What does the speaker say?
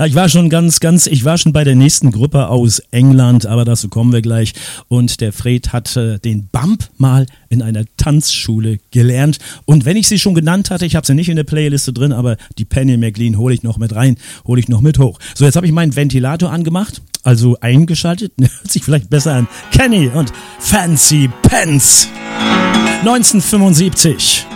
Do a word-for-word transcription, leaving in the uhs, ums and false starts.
Ja, ich war schon ganz, ganz, ich war schon bei der nächsten Gruppe aus England, aber dazu kommen wir gleich. Und der Fred hat äh, den Bump mal in einer Tanzschule gelernt. Und wenn ich sie schon genannt hatte, ich habe sie nicht in der Playliste drin, aber die Penny McLean hole ich noch mit rein, hole ich noch mit hoch. So, jetzt habe ich meinen Ventilator angemacht, also eingeschaltet. Hört sich vielleicht besser an. Kenny und Fancy Pants. neunzehnhundertfünfundsiebzig.